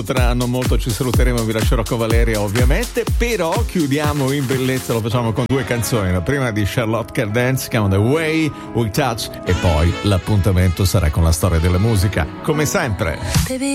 Tra non molto ci saluteremo, vi lascerò con Valeria ovviamente, però chiudiamo in bellezza, lo facciamo con due canzoni. La prima di Charlotte Cardin si chiama The Way We Touch e poi l'appuntamento sarà con la storia della musica, come sempre.